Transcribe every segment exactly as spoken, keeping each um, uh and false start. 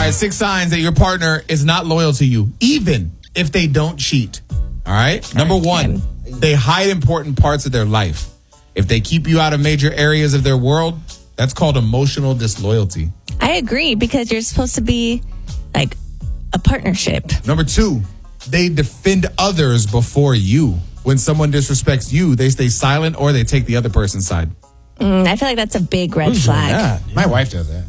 right, six signs that your partner is not loyal to you, even if they don't cheat. All right? Number one, they hide important parts of their life. If they keep you out of major areas of their world, that's called emotional disloyalty. I agree, because you're supposed to be like a partnership. Number two, they defend others before you. When someone disrespects you, they stay silent or they take the other person's side. Mm, I feel like that's a big red flag. Yeah. My wife does that.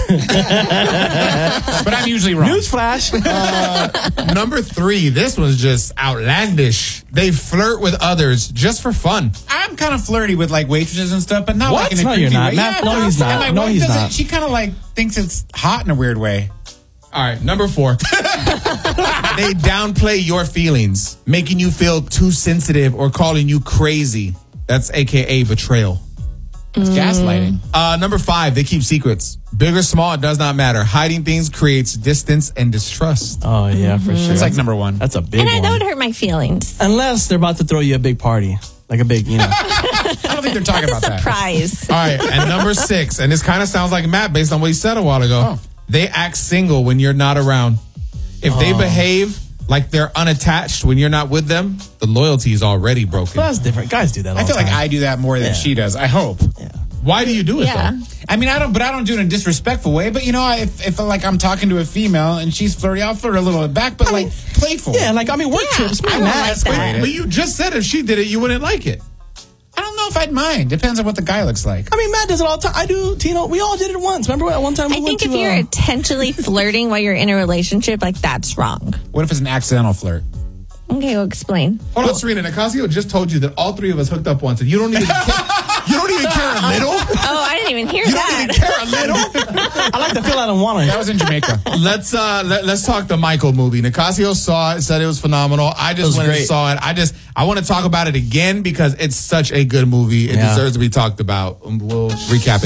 But I'm usually wrong. Newsflash. Uh, number three, this one's just outlandish. They flirt with others just for fun. I'm kind of flirty with like waitresses and stuff, but not What? like in a No, creepy you're not. way. Matt, Yeah, no, he's and not. my No, wife he's doesn't- not. She kind of like thinks it's hot in a weird way. All right, number four. They downplay your feelings, making you feel too sensitive or calling you crazy. That's A K A betrayal. It's gaslighting. Uh, number five, they keep secrets. Big or small, it does not matter. Hiding things creates distance and distrust. Oh, yeah, for sure. It's like number one. That's a big And I one. know it hurt my feelings. Unless they're about to throw you a big party. Like a big, you know. I don't think they're talking That's a about that. surprise. All right, and number six, and this kind of sounds like Matt based on what he said a while ago. Oh. They act single when you're not around. If they Oh. behave like they're unattached when you're not with them, the loyalty is already broken. Well, that's different. Guys do that all I feel the like time. I do that more than Yeah. she does. I hope. Yeah. Why do you do it Yeah. though? I mean, I don't, but I don't do it in a disrespectful way. But you know, if if like I'm talking to a female and she's flirty, I'll flirt a little bit back, but like playful. Yeah, like, I mean, work Yeah, trips. I Man, don't Matt. like that. But you just said if she did it, you wouldn't like it. I don't know if I'd mind. Depends on what the guy looks like. I mean, Matt does it all the time. I do, Tino. We all did it once. Remember at one time we I went think if to... you're uh, intentionally flirting while you're in a relationship, like that's wrong. What if it's an accidental flirt? Okay, well, explain. Hold on, Serena. Nicasio just told you that all three of us hooked up once, and you don't even care. You don't even care a little. Oh, I didn't even hear You that. don't even care a little. I like to feel I don't want That to. was in Jamaica. Let's uh let, let's talk the Michael movie. Nicasio saw it, said it was phenomenal. I It just was went and great. saw it. I just I want to talk about it again because it's such a good movie. It Yeah. deserves to be talked about. Um, We'll recap it.